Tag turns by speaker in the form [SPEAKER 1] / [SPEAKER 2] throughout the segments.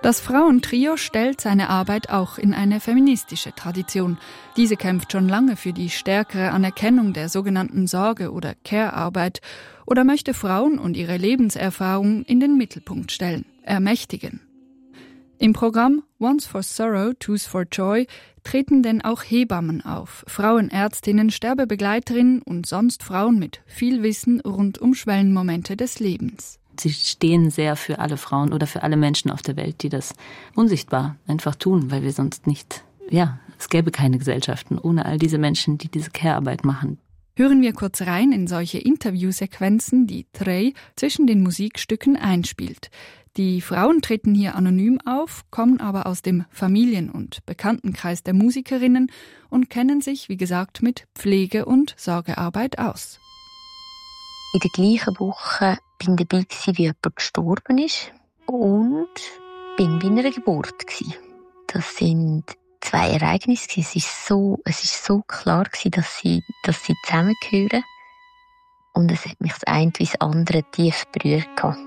[SPEAKER 1] Das Frauentrio stellt seine Arbeit auch in eine feministische Tradition. Diese kämpft schon lange für die stärkere Anerkennung der sogenannten Sorge- oder Care-Arbeit oder möchte Frauen und ihre Lebenserfahrung in den Mittelpunkt stellen, ermächtigen. Im Programm Once for Sorrow, Two's for Joy treten denn auch Hebammen auf, Frauenärztinnen, Sterbebegleiterinnen und sonst Frauen mit viel Wissen rund um Schwellenmomente des Lebens.
[SPEAKER 2] Sie stehen sehr für alle Frauen oder für alle Menschen auf der Welt, die das unsichtbar einfach tun, weil wir sonst nicht, es gäbe keine Gesellschaften ohne all diese Menschen, die diese Care-Arbeit machen.
[SPEAKER 1] Hören wir kurz rein in solche Interviewsequenzen, die Trey zwischen den Musikstücken einspielt. Die Frauen treten hier anonym auf, kommen aber aus dem Familien- und Bekanntenkreis der Musikerinnen und kennen sich, wie gesagt, mit Pflege- und Sorgearbeit aus.
[SPEAKER 3] In der gleichen Woche bin ich dabei, wie jemand gestorben ist und bin bei einer Geburt. Das sind 2 Ereignisse. Es ist so klar, dass sie zusammengehören. Und es hat mich das eine wie das andere tief berührt.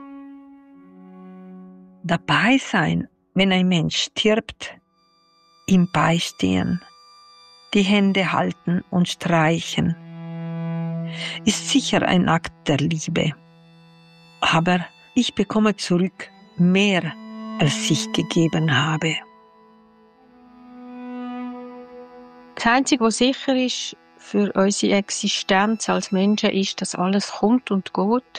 [SPEAKER 4] Dabei sein, wenn ein Mensch stirbt, ihm beistehen, die Hände halten und streichen, ist sicher ein Akt der Liebe. Aber ich bekomme zurück mehr, als ich gegeben habe.
[SPEAKER 5] Das Einzige, was sicher ist für unsere Existenz als Menschen, ist, dass alles kommt und geht.